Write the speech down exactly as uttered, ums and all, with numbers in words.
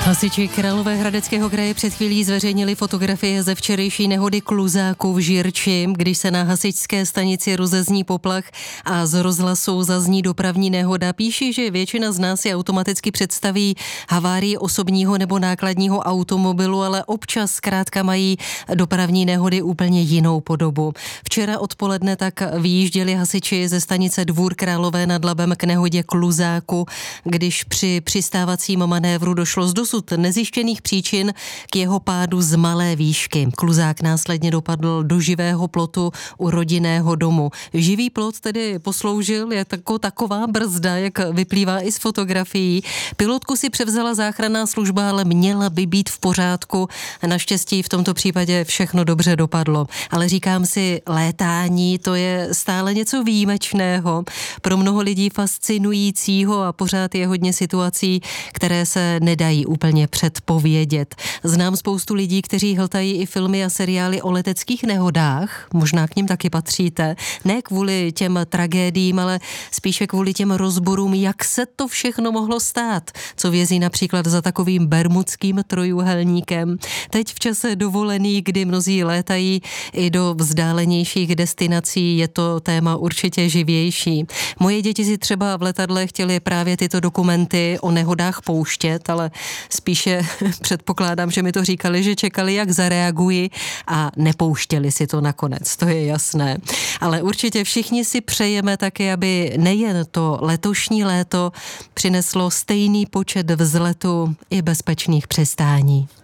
Hasiči Královéhradeckého kraje před chvílí zveřejnili fotografie ze včerejší nehody Kluzáku v Žirči, když se na hasičské stanici rozezní poplach a z rozhlasu zazní dopravní nehoda. Píší, že většina z nás si automaticky představí havárii osobního nebo nákladního automobilu, ale občas zkrátka mají dopravní nehody úplně jinou podobu. Včera odpoledne tak vyjížděli hasiči ze stanice Dvůr Králové nad Labem k nehodě Kluzáku, když při přistávacím manévru došlo z dosud nezjištěných příčin k jeho pádu z malé výšky. Kluzák následně dopadl do živého plotu u rodinného domu. Živý plot tedy posloužil jako taková brzda, jak vyplývá i z fotografií. Pilotku si převzala záchranná služba, ale měla by být v pořádku. Naštěstí v tomto případě všechno dobře dopadlo. Ale říkám si, létání, to je stále něco výjimečného, pro mnoho lidí fascinujícího a pořád je hodně situací, které se nedají úplně předpovědět. Znám spoustu lidí, kteří hltají i filmy a seriály o leteckých nehodách, možná k nim taky patříte, ne kvůli těm tragédiím, ale spíše kvůli těm rozborům, jak se to všechno mohlo stát, co vězí například za takovým bermudským trojúhelníkem. Teď v čase dovolený, kdy mnozí létají i do vzdálenějších destinací, je to téma určitě živější. Moje děti si třeba v letadle chtěly právě tyto dokumenty o nehodách pouštět, ale spíše předpokládám, že mi to říkali, že čekali, jak zareaguji a nepouštěli si to nakonec, to je jasné. Ale určitě všichni si přejeme taky, aby nejen to letošní léto přineslo stejný počet vzletů i bezpečných přistání.